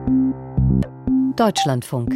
Deutschlandfunk.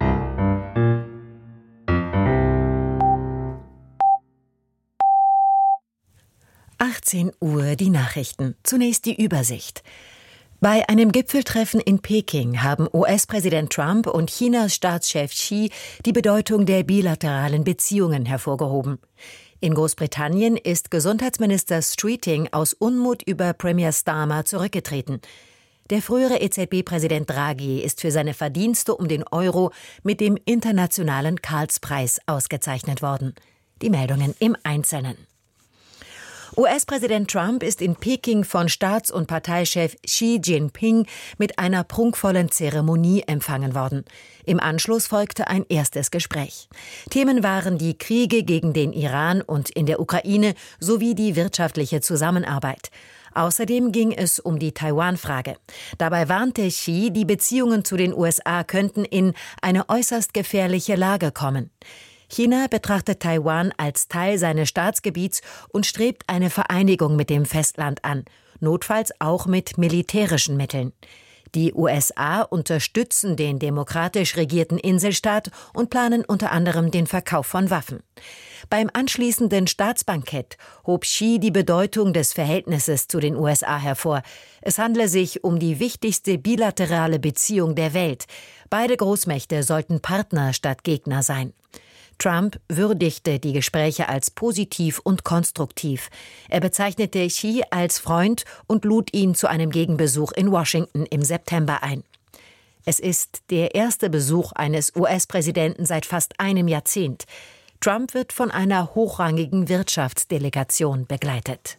Uhr die Nachrichten. Zunächst die Übersicht. Bei einem Gipfeltreffen in Peking haben US-Präsident Trump und Chinas Staatschef Xi die Bedeutung der bilateralen Beziehungen hervorgehoben. In Großbritannien ist Gesundheitsminister Streeting aus Unmut über Premier Starmer zurückgetreten. Der frühere EZB-Präsident Draghi ist für seine Verdienste um den Euro mit dem Internationalen Karlspreis ausgezeichnet worden. Die Meldungen im Einzelnen. US-Präsident Trump ist in Peking von Staats- und Parteichef Xi Jinping mit einer prunkvollen Zeremonie empfangen worden. Im Anschluss folgte ein erstes Gespräch. Themen waren die Kriege gegen den Iran und in der Ukraine sowie die wirtschaftliche Zusammenarbeit. Außerdem ging es um die Taiwan-Frage. Dabei warnte Xi, die Beziehungen zu den USA könnten in eine äußerst gefährliche Lage kommen. China betrachtet Taiwan als Teil seines Staatsgebiets und strebt eine Vereinigung mit dem Festland an, notfalls auch mit militärischen Mitteln. Die USA unterstützen den demokratisch regierten Inselstaat und planen unter anderem den Verkauf von Waffen. Beim anschließenden Staatsbankett hob Xi die Bedeutung des Verhältnisses zu den USA hervor. Es handle sich um die wichtigste bilaterale Beziehung der Welt. Beide Großmächte sollten Partner statt Gegner sein. Trump würdigte die Gespräche als positiv und konstruktiv. Er bezeichnete Xi als Freund und lud ihn zu einem Gegenbesuch in Washington im September ein. Es ist der erste Besuch eines US-Präsidenten seit fast einem Jahrzehnt. Trump wird von einer hochrangigen Wirtschaftsdelegation begleitet.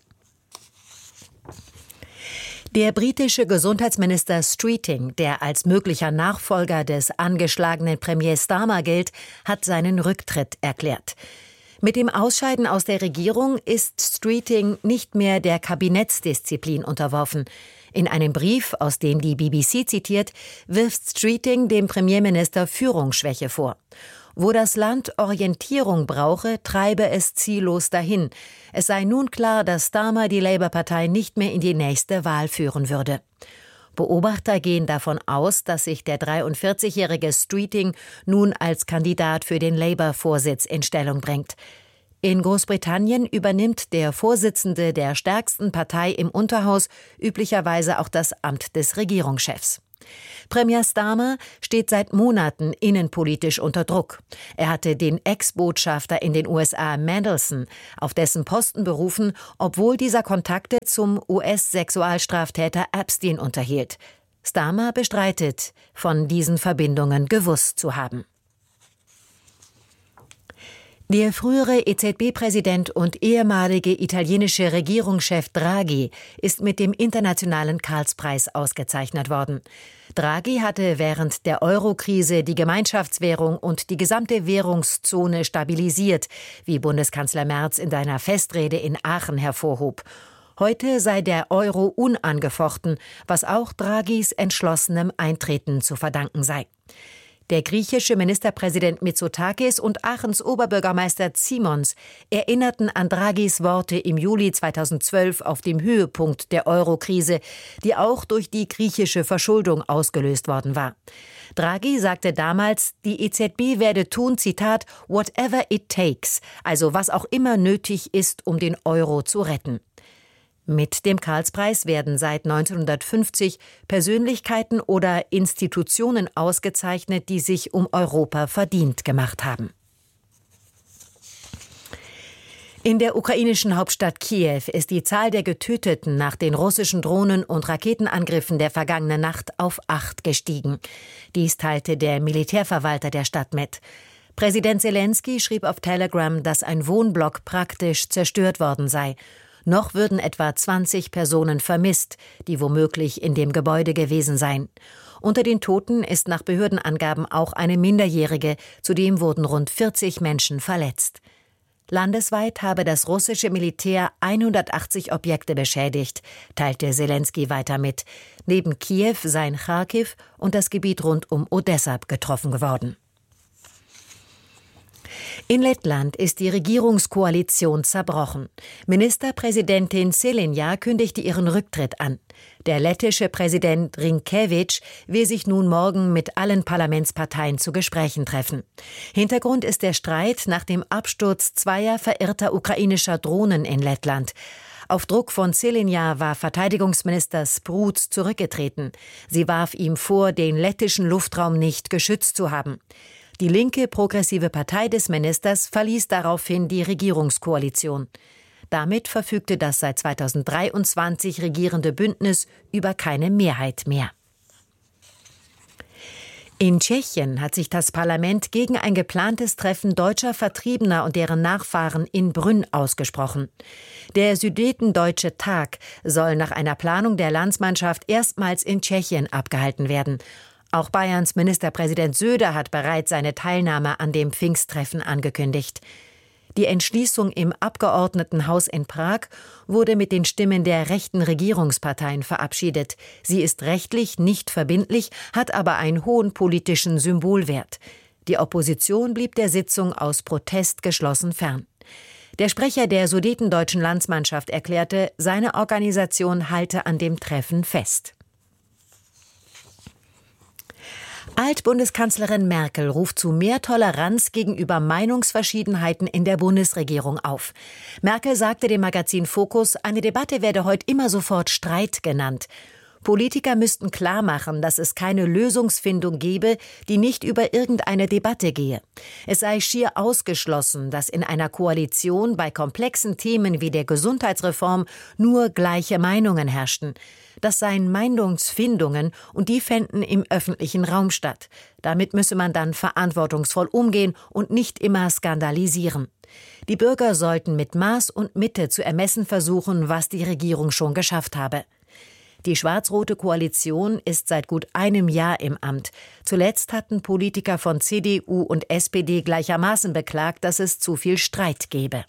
Der britische Gesundheitsminister Streeting, der als möglicher Nachfolger des angeschlagenen Premier Starmer gilt, hat seinen Rücktritt erklärt. Mit dem Ausscheiden aus der Regierung ist Streeting nicht mehr der Kabinettsdisziplin unterworfen. In einem Brief, aus dem die BBC zitiert, wirft Streeting dem Premierminister Führungsschwäche vor. Wo das Land Orientierung brauche, treibe es ziellos dahin. Es sei nun klar, dass Starmer die Labour-Partei nicht mehr in die nächste Wahl führen würde. Beobachter gehen davon aus, dass sich der 43-jährige Streeting nun als Kandidat für den Labour-Vorsitz in Stellung bringt. In Großbritannien übernimmt der Vorsitzende der stärksten Partei im Unterhaus üblicherweise auch das Amt des Regierungschefs. Premier Starmer steht seit Monaten innenpolitisch unter Druck. Er hatte den Ex-Botschafter in den USA Mandelson auf dessen Posten berufen, obwohl dieser Kontakte zum US-Sexualstraftäter Epstein unterhielt. Starmer bestreitet, von diesen Verbindungen gewusst zu haben. Der frühere EZB-Präsident und ehemalige italienische Regierungschef Draghi ist mit dem Internationalen Karlspreis ausgezeichnet worden. Draghi hatte während der Euro-Krise die Gemeinschaftswährung und die gesamte Währungszone stabilisiert, wie Bundeskanzler Merz in seiner Festrede in Aachen hervorhob. Heute sei der Euro unangefochten, was auch Draghis entschlossenem Eintreten zu verdanken sei. Der griechische Ministerpräsident Mitsotakis und Aachens Oberbürgermeister Simons erinnerten an Draghis Worte im Juli 2012 auf dem Höhepunkt der Euro-Krise, die auch durch die griechische Verschuldung ausgelöst worden war. Draghi sagte damals, die EZB werde tun, Zitat, whatever it takes, also was auch immer nötig ist, um den Euro zu retten. Mit dem Karlspreis werden seit 1950 Persönlichkeiten oder Institutionen ausgezeichnet, die sich um Europa verdient gemacht haben. In der ukrainischen Hauptstadt Kiew ist die Zahl der Getöteten nach den russischen Drohnen- und Raketenangriffen der vergangenen Nacht auf 8 gestiegen. Dies teilte der Militärverwalter der Stadt mit. Präsident Selenskyj schrieb auf Telegram, dass ein Wohnblock praktisch zerstört worden sei. Noch würden etwa 20 Personen vermisst, die womöglich in dem Gebäude gewesen seien. Unter den Toten ist nach Behördenangaben auch eine Minderjährige, zudem wurden rund 40 Menschen verletzt. Landesweit habe das russische Militär 180 Objekte beschädigt, teilte Selenskyj weiter mit. Neben Kiew seien Charkiw und das Gebiet rund um Odessa getroffen geworden. In Lettland ist die Regierungskoalition zerbrochen. Ministerpräsidentin Šelinja kündigte ihren Rücktritt an. Der lettische Präsident Rinkevič will sich nun morgen mit allen Parlamentsparteien zu Gesprächen treffen. Hintergrund ist der Streit nach dem Absturz zweier verirrter ukrainischer Drohnen in Lettland. Auf Druck von Šelinja war Verteidigungsminister Spruds zurückgetreten. Sie warf ihm vor, den lettischen Luftraum nicht geschützt zu haben. Die linke progressive Partei des Ministers verließ daraufhin die Regierungskoalition. Damit verfügte das seit 2023 regierende Bündnis über keine Mehrheit mehr. In Tschechien hat sich das Parlament gegen ein geplantes Treffen deutscher Vertriebener und deren Nachfahren in Brünn ausgesprochen. Der Sudetendeutsche Tag soll nach einer Planung der Landsmannschaft erstmals in Tschechien abgehalten werden. Auch Bayerns Ministerpräsident Söder hat bereits seine Teilnahme an dem Pfingsttreffen angekündigt. Die Entschließung im Abgeordnetenhaus in Prag wurde mit den Stimmen der rechten Regierungsparteien verabschiedet. Sie ist rechtlich nicht verbindlich, hat aber einen hohen politischen Symbolwert. Die Opposition blieb der Sitzung aus Protest geschlossen fern. Der Sprecher der sudetendeutschen Landsmannschaft erklärte, seine Organisation halte an dem Treffen fest. Altbundeskanzlerin Merkel ruft zu mehr Toleranz gegenüber Meinungsverschiedenheiten in der Bundesregierung auf. Merkel sagte dem Magazin Focus, eine Debatte werde heute immer sofort Streit genannt. Politiker müssten klarmachen, dass es keine Lösungsfindung gebe, die nicht über irgendeine Debatte gehe. Es sei schier ausgeschlossen, dass in einer Koalition bei komplexen Themen wie der Gesundheitsreform nur gleiche Meinungen herrschten. Das seien Meinungsfindungen und die fänden im öffentlichen Raum statt. Damit müsse man dann verantwortungsvoll umgehen und nicht immer skandalisieren. Die Bürger sollten mit Maß und Mitte zu ermessen versuchen, was die Regierung schon geschafft habe. Die schwarz-rote Koalition ist seit gut einem Jahr im Amt. Zuletzt hatten Politiker von CDU und SPD gleichermaßen beklagt, dass es zu viel Streit gebe.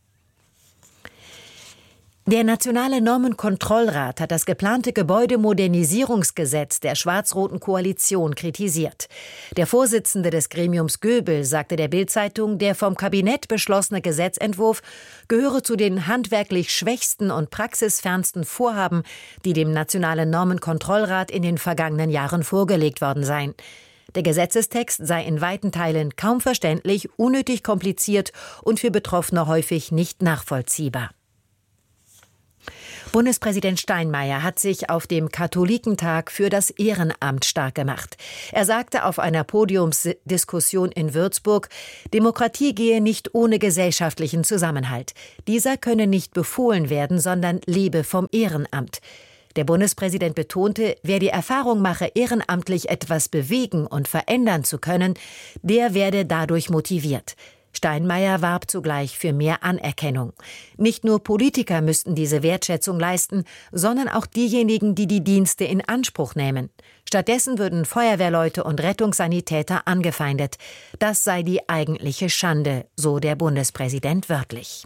Der Nationale Normenkontrollrat hat das geplante Gebäudemodernisierungsgesetz der schwarz-roten Koalition kritisiert. Der Vorsitzende des Gremiums Göbel sagte der Bild-Zeitung, der vom Kabinett beschlossene Gesetzentwurf gehöre zu den handwerklich schwächsten und praxisfernsten Vorhaben, die dem Nationalen Normenkontrollrat in den vergangenen Jahren vorgelegt worden seien. Der Gesetzestext sei in weiten Teilen kaum verständlich, unnötig kompliziert und für Betroffene häufig nicht nachvollziehbar. Bundespräsident Steinmeier hat sich auf dem Katholikentag für das Ehrenamt stark gemacht. Er sagte auf einer Podiumsdiskussion in Würzburg, Demokratie gehe nicht ohne gesellschaftlichen Zusammenhalt. Dieser könne nicht befohlen werden, sondern lebe vom Ehrenamt. Der Bundespräsident betonte, wer die Erfahrung mache, ehrenamtlich etwas bewegen und verändern zu können, der werde dadurch motiviert. Steinmeier warb zugleich für mehr Anerkennung. Nicht nur Politiker müssten diese Wertschätzung leisten, sondern auch diejenigen, die die Dienste in Anspruch nehmen. Stattdessen würden Feuerwehrleute und Rettungssanitäter angefeindet. Das sei die eigentliche Schande, so der Bundespräsident wörtlich.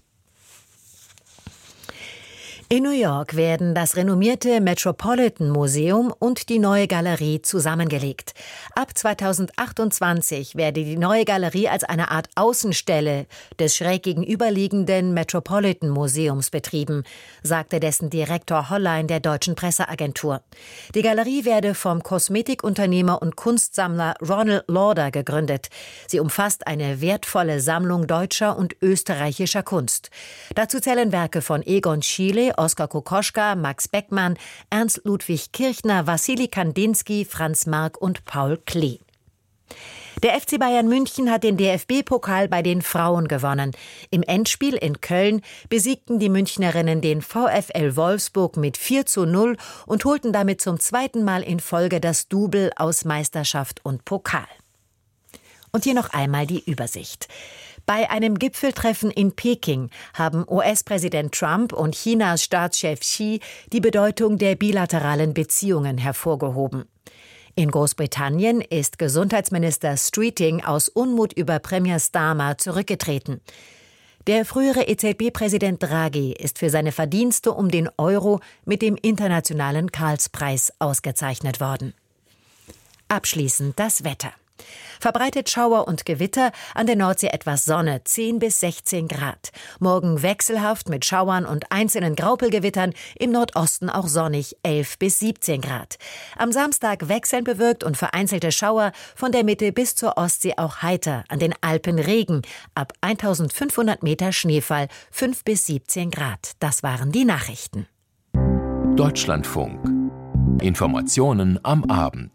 In New York werden das renommierte Metropolitan Museum und die Neue Galerie zusammengelegt. Ab 2028 werde die Neue Galerie als eine Art Außenstelle des schräg gegenüberliegenden Metropolitan Museums betrieben, sagte dessen Direktor Hollein der Deutschen Presseagentur. Die Galerie werde vom Kosmetikunternehmer und Kunstsammler Ronald Lauder gegründet. Sie umfasst eine wertvolle Sammlung deutscher und österreichischer Kunst. Dazu zählen Werke von Egon Schiele, Oskar Kokoschka, Max Beckmann, Ernst Ludwig Kirchner, Wassili Kandinsky, Franz Marc und Paul Klee. Der FC Bayern München hat den DFB-Pokal bei den Frauen gewonnen. Im Endspiel in Köln besiegten die Münchnerinnen den VfL Wolfsburg mit 4:0 und holten damit zum zweiten Mal in Folge das Double aus Meisterschaft und Pokal. Und hier noch einmal die Übersicht. Bei einem Gipfeltreffen in Peking haben US-Präsident Trump und Chinas Staatschef Xi die Bedeutung der bilateralen Beziehungen hervorgehoben. In Großbritannien ist Gesundheitsminister Streeting aus Unmut über Premier Starmer zurückgetreten. Der frühere EZB-Präsident Draghi ist für seine Verdienste um den Euro mit dem Internationalen Karlspreis ausgezeichnet worden. Abschließend das Wetter. Verbreitet Schauer und Gewitter, an der Nordsee etwas Sonne, 10 bis 16 Grad. Morgen wechselhaft mit Schauern und einzelnen Graupelgewittern, im Nordosten auch sonnig, 11 bis 17 Grad. Am Samstag wechselnd bewölkt und vereinzelte Schauer, von der Mitte bis zur Ostsee auch heiter, an den Alpen Regen, ab 1500 Meter Schneefall, 5 bis 17 Grad. Das waren die Nachrichten. Deutschlandfunk. Informationen am Abend.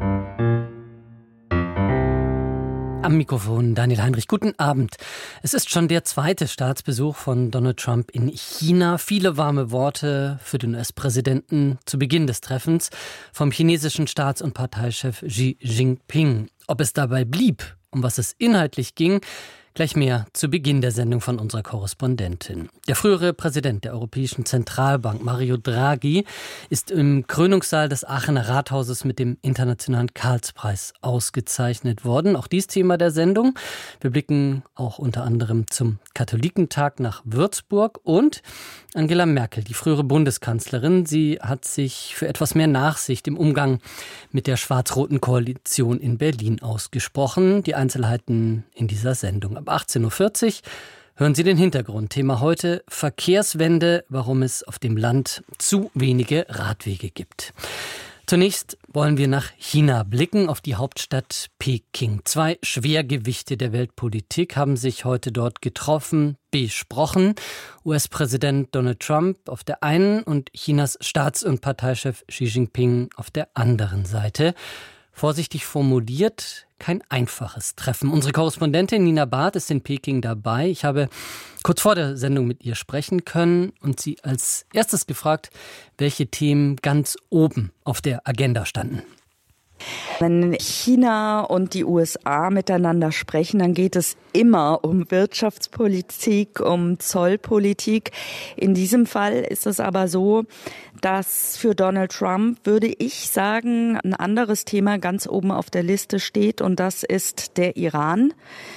Am Mikrofon Daniel Heinrich. Guten Abend. Es ist schon der zweite Staatsbesuch von Donald Trump in China. Viele warme Worte für den US-Präsidenten zu Beginn des Treffens vom chinesischen Staats- und Parteichef Xi Jinping. Ob es dabei blieb, um was es inhaltlich ging, gleich mehr zu Beginn der Sendung von unserer Korrespondentin. Der frühere Präsident der Europäischen Zentralbank, Mario Draghi, ist im Krönungssaal des Aachener Rathauses mit dem Internationalen Karlspreis ausgezeichnet worden. Auch dies Thema der Sendung. Wir blicken auch unter anderem zum Katholikentag nach Würzburg und Angela Merkel, die frühere Bundeskanzlerin. Sie hat sich für etwas mehr Nachsicht im Umgang mit der schwarz-roten Koalition in Berlin ausgesprochen. Die Einzelheiten in dieser Sendung. Ab 18.40 Uhr hören Sie den Hintergrund. Thema heute: Verkehrswende, warum es auf dem Land zu wenige Radwege gibt. Zunächst wollen wir nach China blicken, auf die Hauptstadt Peking. Zwei Schwergewichte der Weltpolitik haben sich heute dort getroffen, besprochen. US-Präsident Donald Trump auf der einen und Chinas Staats- und Parteichef Xi Jinping auf der anderen Seite. Vorsichtig formuliert, kein einfaches Treffen. Unsere Korrespondentin Nina Barth ist in Peking dabei. Ich habe kurz vor der Sendung mit ihr sprechen können und sie als erstes gefragt, welche Themen ganz oben auf der Agenda standen. Wenn China und die USA miteinander sprechen, dann geht es immer um Wirtschaftspolitik, um Zollpolitik. In diesem Fall ist es aber so, dass für Donald Trump, würde ich sagen, ein anderes Thema ganz oben auf der Liste steht, und das ist der Iran.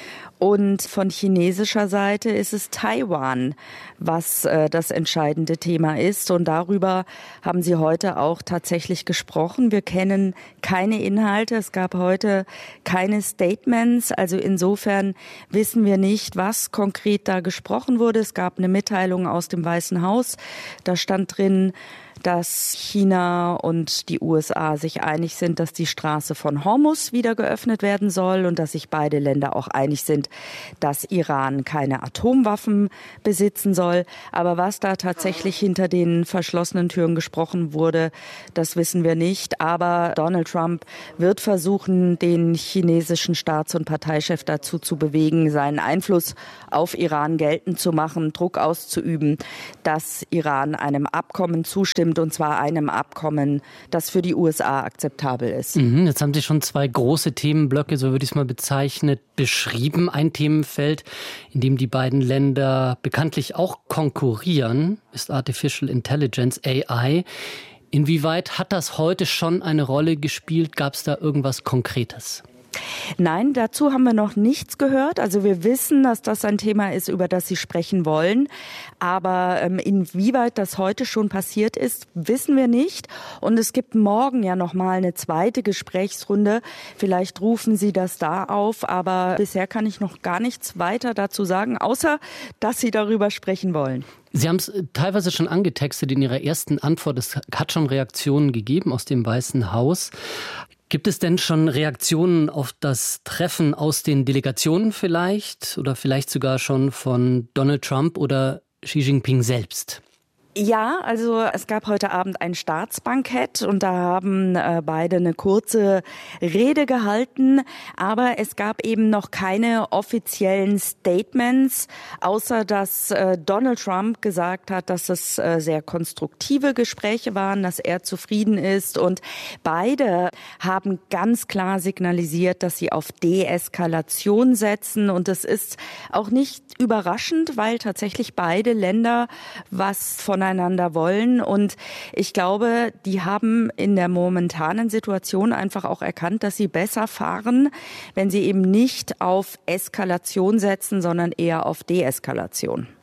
Und von chinesischer Seite ist es Taiwan, was das entscheidende Thema ist. Und darüber haben sie heute auch tatsächlich gesprochen. Wir kennen keine Inhalte. Es gab heute keine Statements. Also insofern wissen wir nicht, was konkret da gesprochen wurde. Es gab eine Mitteilung aus dem Weißen Haus. Da stand drin, dass China und die USA sich einig sind, dass die Straße von Hormuz wieder geöffnet werden soll und dass sich beide Länder auch einig sind, dass Iran keine Atomwaffen besitzen soll. Aber was da tatsächlich hinter den verschlossenen Türen gesprochen wurde, das wissen wir nicht. Aber Donald Trump wird versuchen, den chinesischen Staats- und Parteichef dazu zu bewegen, seinen Einfluss auf Iran geltend zu machen, Druck auszuüben, dass Iran einem Abkommen zustimmt, und zwar einem Abkommen, das für die USA akzeptabel ist. Jetzt haben Sie schon zwei große Themenblöcke, so würde ich es mal bezeichnet, beschrieben. Ein Themenfeld, in dem die beiden Länder bekanntlich auch konkurrieren, ist Artificial Intelligence, AI. Inwieweit hat das heute schon eine Rolle gespielt? Gab es da irgendwas Konkretes? Nein, dazu haben wir noch nichts gehört. Also wir wissen, dass das ein Thema ist, über das Sie sprechen wollen. Aber inwieweit das heute schon passiert ist, wissen wir nicht. Und es gibt morgen ja noch mal eine zweite Gesprächsrunde. Vielleicht rufen Sie das da auf. Aber bisher kann ich noch gar nichts weiter dazu sagen, außer dass Sie darüber sprechen wollen. Sie haben es teilweise schon angetextet in Ihrer ersten Antwort. Es hat schon Reaktionen gegeben aus dem Weißen Haus. Gibt es denn schon Reaktionen auf das Treffen aus den Delegationen vielleicht oder vielleicht sogar schon von Donald Trump oder Xi Jinping selbst? Ja, also es gab heute Abend ein Staatsbankett und da haben beide eine kurze Rede gehalten, aber es gab eben noch keine offiziellen Statements, außer dass Donald Trump gesagt hat, dass es sehr konstruktive Gespräche waren, dass er zufrieden ist, und beide haben ganz klar signalisiert, dass sie auf Deeskalation setzen, und das ist auch nicht überraschend, weil tatsächlich beide Länder was voneinander wollen, und ich glaube, die haben in der momentanen Situation einfach auch erkannt, dass sie besser fahren, wenn sie eben nicht auf Eskalation setzen, sondern eher auf Deeskalation.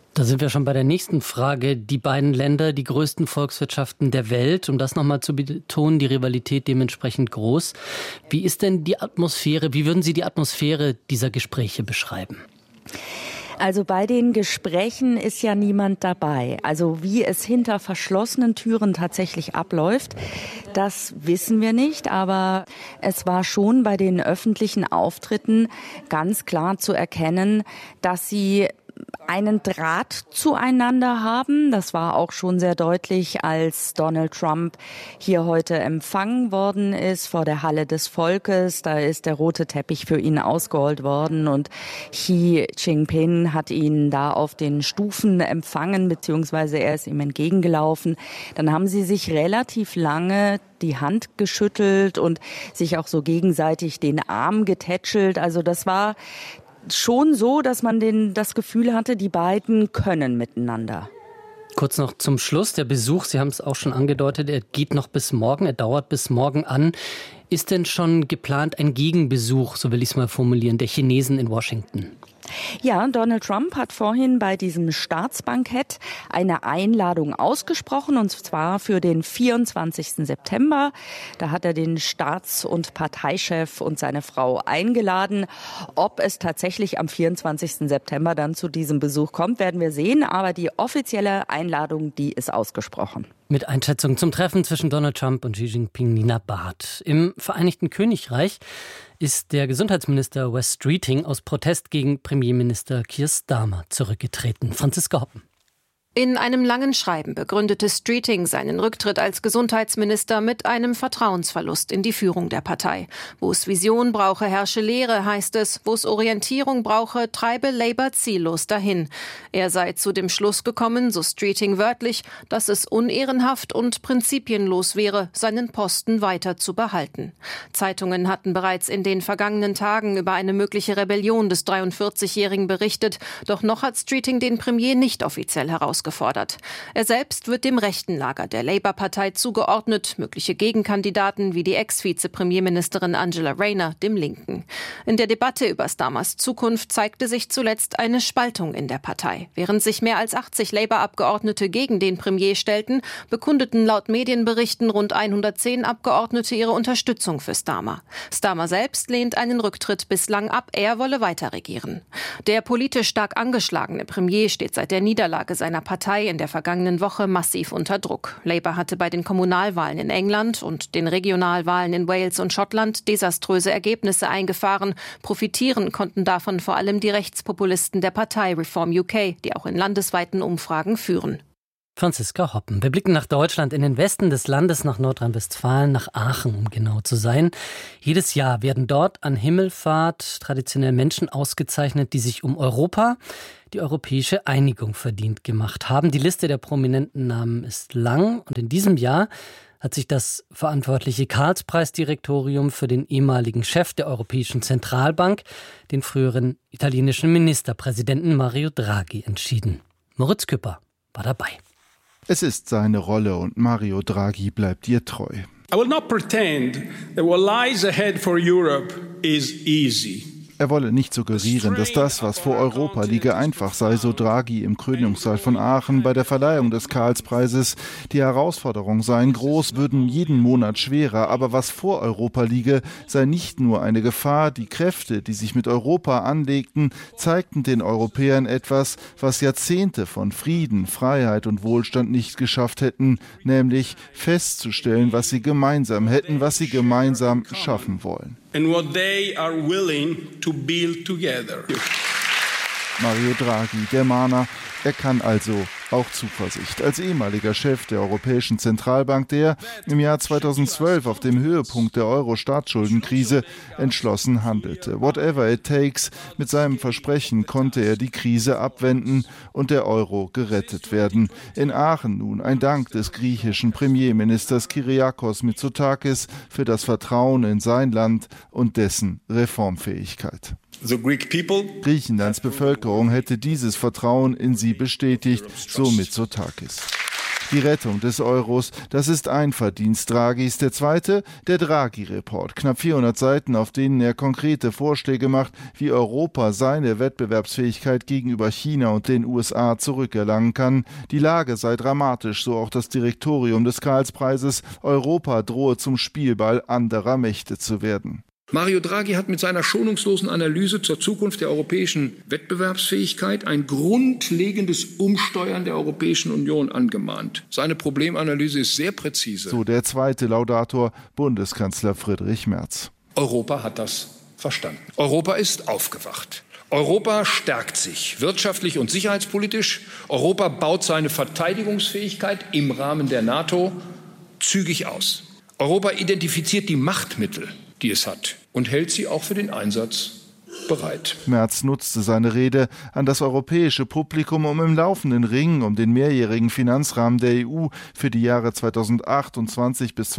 Da sind wir schon bei der nächsten Frage. Die beiden Länder, die größten Volkswirtschaften der Welt, um das nochmal zu betonen, die Rivalität dementsprechend groß. Wie ist denn die Atmosphäre, wie würden Sie die Atmosphäre dieser Gespräche beschreiben? Also bei den Gesprächen ist ja niemand dabei. Also wie es hinter verschlossenen Türen tatsächlich abläuft, das wissen wir nicht. Aber es war schon bei den öffentlichen Auftritten ganz klar zu erkennen, dass sie einen Draht zueinander haben. Das war auch schon sehr deutlich, als Donald Trump hier heute empfangen worden ist vor der Halle des Volkes. Da ist der rote Teppich für ihn ausgerollt worden und Xi Jinping hat ihn da auf den Stufen empfangen, beziehungsweise er ist ihm entgegengelaufen. Dann haben sie sich relativ lange die Hand geschüttelt und sich auch so gegenseitig den Arm getätschelt. Also das war schon so, dass man das Gefühl hatte, die beiden können miteinander. Kurz noch zum Schluss, der Besuch, Sie haben es auch schon angedeutet, er geht noch bis morgen, er dauert bis morgen an. Ist denn schon geplant ein Gegenbesuch, so will ich es mal formulieren, der Chinesen in Washington? Ja, Donald Trump hat vorhin bei diesem Staatsbankett eine Einladung ausgesprochen, und zwar für den 24. September. Da hat er den Staats- und Parteichef und seine Frau eingeladen. Ob es tatsächlich am 24. September dann zu diesem Besuch kommt, werden wir sehen. Aber die offizielle Einladung, die ist ausgesprochen. Mit Einschätzung zum Treffen zwischen Donald Trump und Xi Jinping, Nina Barth. Im Vereinigten Königreich ist der Gesundheitsminister Wes Streeting aus Protest gegen Premierminister Keir Starmer zurückgetreten. Franziska Hoppen. In einem langen Schreiben begründete Streeting seinen Rücktritt als Gesundheitsminister mit einem Vertrauensverlust in die Führung der Partei. Wo es Vision brauche, herrsche Lehre, heißt es. Wo es Orientierung brauche, treibe Labour ziellos dahin. Er sei zu dem Schluss gekommen, so Streeting wörtlich, dass es unehrenhaft und prinzipienlos wäre, seinen Posten weiter zu behalten. Zeitungen hatten bereits in den vergangenen Tagen über eine mögliche Rebellion des 43-Jährigen berichtet. Doch noch hat Streeting den Premier nicht offiziell herausgefordert. Er selbst wird dem rechten Lager der Labour-Partei zugeordnet, mögliche Gegenkandidaten wie die Ex-Vizepremierministerin Angela Rayner dem Linken. In der Debatte über Starmers Zukunft zeigte sich zuletzt eine Spaltung in der Partei. Während sich mehr als 80 Labour-Abgeordnete gegen den Premier stellten, bekundeten laut Medienberichten rund 110 Abgeordnete ihre Unterstützung für Starmer. Starmer selbst lehnt einen Rücktritt bislang ab, er wolle weiter regieren. Der politisch stark angeschlagene Premier steht seit der Niederlage seiner Partei in der vergangenen Woche massiv unter Druck. Labour hatte bei den Kommunalwahlen in England und den Regionalwahlen in Wales und Schottland desaströse Ergebnisse eingefahren. Profitieren konnten davon vor allem die Rechtspopulisten der Partei Reform UK, die auch in landesweiten Umfragen führen. Franziska Hoppen. Wir blicken nach Deutschland, in den Westen des Landes, nach Nordrhein-Westfalen, nach Aachen, um genau zu sein. Jedes Jahr werden dort an Himmelfahrt traditionell Menschen ausgezeichnet, die sich um Europa, die europäische Einigung verdient gemacht haben. Die Liste der prominenten Namen ist lang und in diesem Jahr hat sich das verantwortliche Karlspreisdirektorium für den ehemaligen Chef der Europäischen Zentralbank, den früheren italienischen Ministerpräsidenten Mario Draghi, entschieden. Moritz Küpper war dabei. Es ist seine Rolle und Mario Draghi bleibt ihr treu. I will not pretend that what lies ahead for Europe is easy. Er wolle nicht suggerieren, dass das, was vor Europa liege, einfach sei, so Draghi im Krönungssaal von Aachen bei der Verleihung des Karlspreises. Die Herausforderungen seien groß, würden jeden Monat schwerer, aber was vor Europa liege, sei nicht nur eine Gefahr. Die Kräfte, die sich mit Europa anlegten, zeigten den Europäern etwas, was Jahrzehnte von Frieden, Freiheit und Wohlstand nicht geschafft hätten, nämlich festzustellen, was sie gemeinsam hätten, was sie gemeinsam schaffen wollen. And what they are willing to build together. Mario Draghi, der Mahner, er kann also auch Zuversicht. Als ehemaliger Chef der Europäischen Zentralbank, der im Jahr 2012 auf dem Höhepunkt der Euro-Staatsschuldenkrise entschlossen handelte. Whatever it takes, mit seinem Versprechen konnte er die Krise abwenden und der Euro gerettet werden. In Aachen nun ein Dank des griechischen Premierministers Kyriakos Mitsotakis für das Vertrauen in sein Land und dessen Reformfähigkeit. Griechenlands Bevölkerung hätte dieses Vertrauen in sie bestätigt, so Mitsotakis. Die Rettung des Euros, das ist ein Verdienst Draghis. Der zweite, der Draghi-Report. Knapp 400 Seiten, auf denen er konkrete Vorschläge macht, wie Europa seine Wettbewerbsfähigkeit gegenüber China und den USA zurückerlangen kann. Die Lage sei dramatisch, so auch das Direktorium des Karlspreises. Europa drohe zum Spielball anderer Mächte zu werden. Mario Draghi hat mit seiner schonungslosen Analyse zur Zukunft der europäischen Wettbewerbsfähigkeit ein grundlegendes Umsteuern der Europäischen Union angemahnt. Seine Problemanalyse ist sehr präzise. So der zweite Laudator, Bundeskanzler Friedrich Merz. Europa hat das verstanden. Europa ist aufgewacht. Europa stärkt sich wirtschaftlich und sicherheitspolitisch. Europa baut seine Verteidigungsfähigkeit im Rahmen der NATO zügig aus. Europa identifiziert die Machtmittel, die es hat, und hält sie auch für den Einsatz bereit. Merz nutzte seine Rede an das europäische Publikum, um im laufenden Ring um den mehrjährigen Finanzrahmen der EU für die Jahre 2028 bis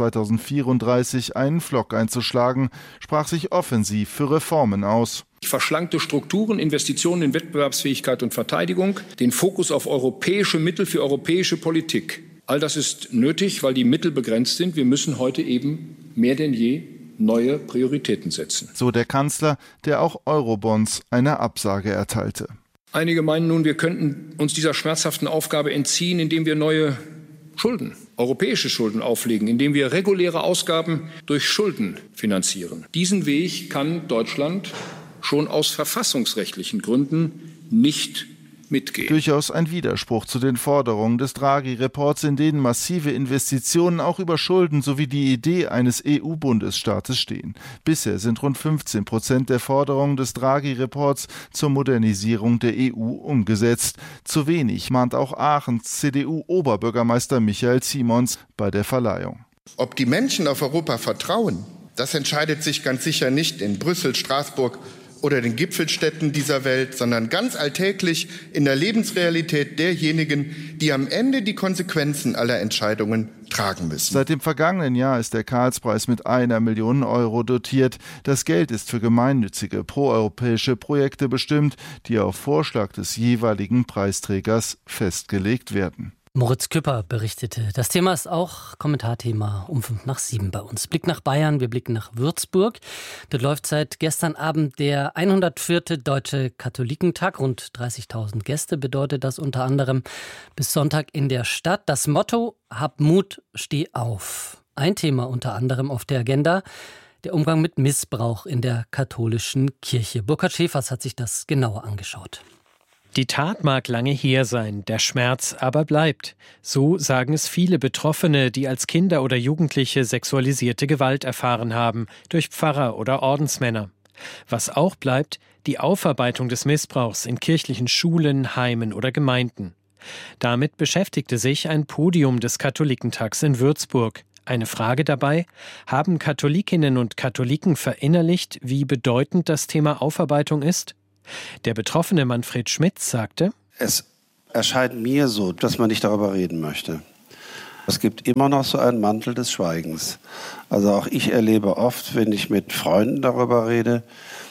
2034 einen Pflock einzuschlagen, sprach sich offensiv für Reformen aus. Verschlankte Strukturen, Investitionen in Wettbewerbsfähigkeit und Verteidigung, den Fokus auf europäische Mittel für europäische Politik. All das ist nötig, weil die Mittel begrenzt sind. Wir müssen heute eben mehr denn je neue Prioritäten setzen. So der Kanzler, der auch Eurobonds eine Absage erteilte. Einige meinen nun, wir könnten uns dieser schmerzhaften Aufgabe entziehen, indem wir neue Schulden, europäische Schulden auflegen, indem wir reguläre Ausgaben durch Schulden finanzieren. Diesen Weg kann Deutschland schon aus verfassungsrechtlichen Gründen nicht mitgehen. Durchaus ein Widerspruch zu den Forderungen des Draghi-Reports, in denen massive Investitionen auch über Schulden sowie die Idee eines EU-Bundesstaates stehen. Bisher sind rund 15% der Forderungen des Draghi-Reports zur Modernisierung der EU umgesetzt. Zu wenig, mahnt auch Aachens CDU-Oberbürgermeister Michael Simons bei der Verleihung. Ob die Menschen auf Europa vertrauen, das entscheidet sich ganz sicher nicht in Brüssel, Straßburg oder den Gipfelstädten dieser Welt, sondern ganz alltäglich in der Lebensrealität derjenigen, die am Ende die Konsequenzen aller Entscheidungen tragen müssen. Seit dem vergangenen Jahr ist der Karlspreis mit 1 Million Euro dotiert. Das Geld ist für gemeinnützige proeuropäische Projekte bestimmt, die auf Vorschlag des jeweiligen Preisträgers festgelegt werden. Moritz Küpper berichtete. Das Thema ist auch Kommentarthema um 6:55 bei uns. Blick nach Bayern, wir blicken nach Würzburg. Dort läuft seit gestern Abend der 104. Deutsche Katholikentag. Rund 30.000 Gäste bedeutet das unter anderem bis Sonntag in der Stadt. Das Motto: Hab Mut, steh auf. Ein Thema unter anderem auf der Agenda: der Umgang mit Missbrauch in der katholischen Kirche. Burkhard Schäfers hat sich das genauer angeschaut. Die Tat mag lange her sein, der Schmerz aber bleibt. So sagen es viele Betroffene, die als Kinder oder Jugendliche sexualisierte Gewalt erfahren haben, durch Pfarrer oder Ordensmänner. Was auch bleibt, die Aufarbeitung des Missbrauchs in kirchlichen Schulen, Heimen oder Gemeinden. Damit beschäftigte sich ein Podium des Katholikentags in Würzburg. Eine Frage dabei: Haben Katholikinnen und Katholiken verinnerlicht, wie bedeutend das Thema Aufarbeitung ist? Der betroffene Manfred Schmitz sagte: Es erscheint mir so, dass man nicht darüber reden möchte. Es gibt immer noch so einen Mantel des Schweigens. Also auch ich erlebe oft, wenn ich mit Freunden darüber rede,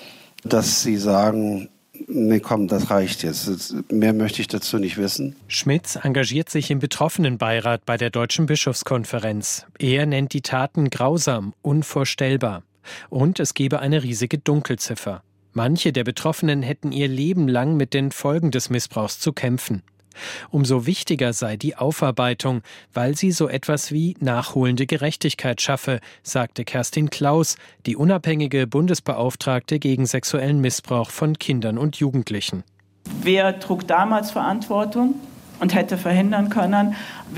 dass sie sagen: Nee, komm, das reicht jetzt. Mehr möchte ich dazu nicht wissen. Schmitz engagiert sich im Betroffenenbeirat bei der Deutschen Bischofskonferenz. Er nennt die Taten grausam, unvorstellbar. Und es gebe eine riesige Dunkelziffer. Manche der Betroffenen hätten ihr Leben lang mit den Folgen des Missbrauchs zu kämpfen. Umso wichtiger sei die Aufarbeitung, weil sie so etwas wie nachholende Gerechtigkeit schaffe, sagte Kerstin Klaus, die unabhängige Bundesbeauftragte gegen sexuellen Missbrauch von Kindern und Jugendlichen. Wer trug damals Verantwortung und hätte verhindern können?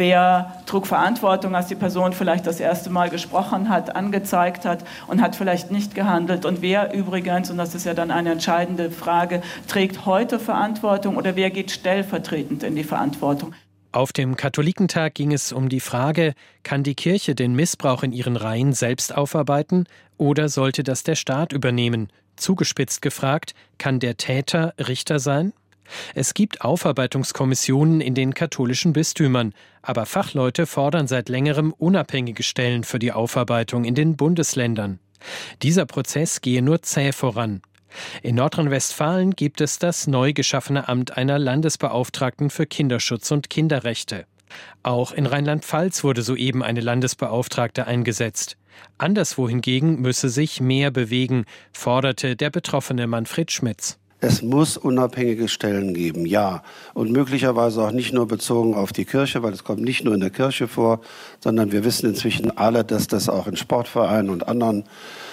Wer trug Verantwortung, als die Person vielleicht das erste Mal gesprochen hat, angezeigt hat und hat vielleicht nicht gehandelt? Und wer übrigens, und das ist ja dann eine entscheidende Frage, trägt heute Verantwortung oder wer geht stellvertretend in die Verantwortung? Auf dem Katholikentag ging es um die Frage: Kann die Kirche den Missbrauch in ihren Reihen selbst aufarbeiten oder sollte das der Staat übernehmen? Zugespitzt gefragt: Kann der Täter Richter sein? Es gibt Aufarbeitungskommissionen in den katholischen Bistümern, aber Fachleute fordern seit längerem unabhängige Stellen für die Aufarbeitung in den Bundesländern. Dieser Prozess gehe nur zäh voran. In Nordrhein-Westfalen gibt es das neu geschaffene Amt einer Landesbeauftragten für Kinderschutz und Kinderrechte. Auch in Rheinland-Pfalz wurde soeben eine Landesbeauftragte eingesetzt. Anderswo hingegen müsse sich mehr bewegen, forderte der betroffene Manfred Schmitz. Es muss unabhängige Stellen geben, ja. Und möglicherweise auch nicht nur bezogen auf die Kirche, weil es kommt nicht nur in der Kirche vor, sondern wir wissen inzwischen alle, dass das auch in Sportvereinen und anderen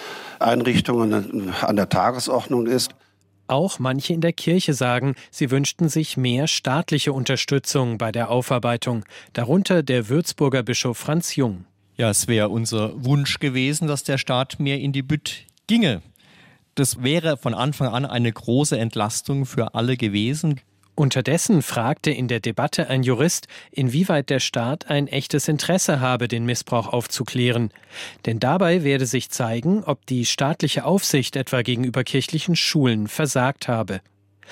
Einrichtungen an der Tagesordnung ist. Auch manche in der Kirche sagen, sie wünschten sich mehr staatliche Unterstützung bei der Aufarbeitung, darunter der Würzburger Bischof Franz Jung. Ja, es wäre unser Wunsch gewesen, dass der Staat mehr in die Bütt ginge. Das wäre von Anfang an eine große Entlastung für alle gewesen. Unterdessen fragte in der Debatte ein Jurist, inwieweit der Staat ein echtes Interesse habe, den Missbrauch aufzuklären. Denn dabei werde sich zeigen, ob die staatliche Aufsicht etwa gegenüber kirchlichen Schulen versagt habe.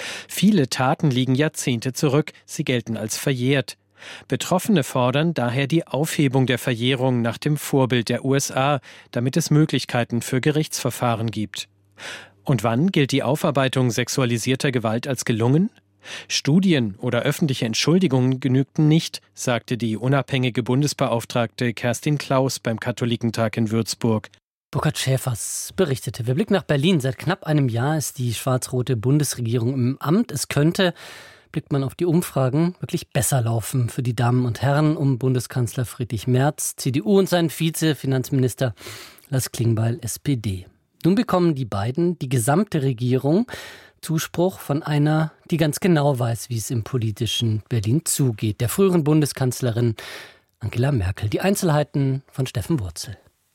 Viele Taten liegen Jahrzehnte zurück, sie gelten als verjährt. Betroffene fordern daher die Aufhebung der Verjährung nach dem Vorbild der USA, damit es Möglichkeiten für Gerichtsverfahren gibt. Und wann gilt die Aufarbeitung sexualisierter Gewalt als gelungen? Studien oder öffentliche Entschuldigungen genügten nicht, sagte die unabhängige Bundesbeauftragte Kerstin Klaus beim Katholikentag in Würzburg. Burkhard Schäfers berichtete. Wir blicken nach Berlin. Seit knapp einem Jahr ist die schwarz-rote Bundesregierung im Amt. Es könnte, blickt man auf die Umfragen, wirklich besser laufen für die Damen und Herren um Bundeskanzler Friedrich Merz, CDU und seinen Vize-Finanzminister Lars Klingbeil, SPD. Nun bekommen die beiden, die gesamte Regierung, Zuspruch von einer, die ganz genau weiß, wie es im politischen Berlin zugeht, der früheren Bundeskanzlerin Angela Merkel. Die Einzelheiten von Steffen Wurzel.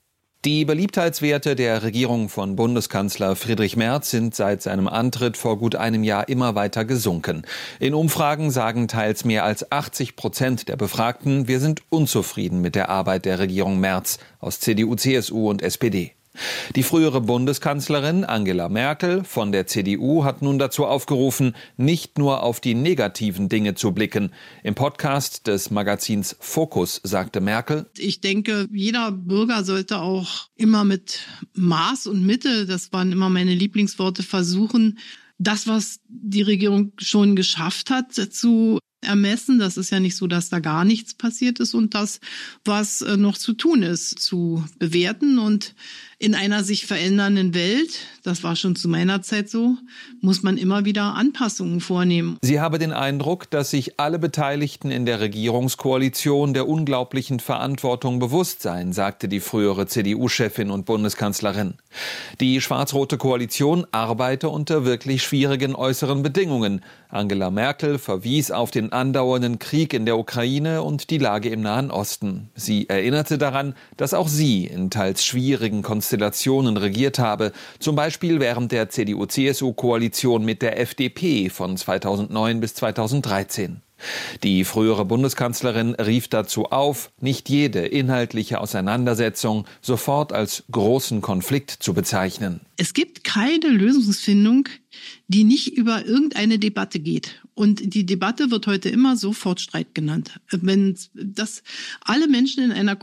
Die Beliebtheitswerte der Regierung von Bundeskanzler Friedrich Merz sind seit seinem Antritt vor gut einem Jahr immer weiter gesunken. In Umfragen sagen teils mehr als 80% der Befragten, wir sind unzufrieden mit der Arbeit der Regierung Merz aus CDU, CSU und SPD. Die frühere Bundeskanzlerin Angela Merkel von der CDU hat nun dazu aufgerufen, nicht nur auf die negativen Dinge zu blicken. Im Podcast des Magazins Focus sagte Merkel: Ich denke, jeder Bürger sollte auch immer mit Maß und Mitte, das waren immer meine Lieblingsworte, versuchen, das, was die Regierung schon geschafft hat, zu ermessen. Das ist ja nicht so, dass da gar nichts passiert ist, und das, was noch zu tun ist, zu bewerten. Und in einer sich verändernden Welt, das war schon zu meiner Zeit so, muss man immer wieder Anpassungen vornehmen. Sie habe den Eindruck, dass sich alle Beteiligten in der Regierungskoalition der unglaublichen Verantwortung bewusst seien, sagte die frühere CDU-Chefin und Bundeskanzlerin. Die schwarz-rote Koalition arbeite unter wirklich schwierigen äußeren Bedingungen. Angela Merkel verwies auf den andauernden Krieg in der Ukraine und die Lage im Nahen Osten. Sie erinnerte daran, dass auch sie in teils schwierigen Konstellationen regiert habe, zum Beispiel während der CDU-CSU-Koalition mit der FDP von 2009 bis 2013. Die frühere Bundeskanzlerin rief dazu auf, nicht jede inhaltliche Auseinandersetzung sofort als großen Konflikt zu bezeichnen. Es gibt keine Lösungsfindung, die nicht über irgendeine Debatte geht. Und die Debatte wird heute immer Sofortstreit genannt. Wenn das alle Menschen in einer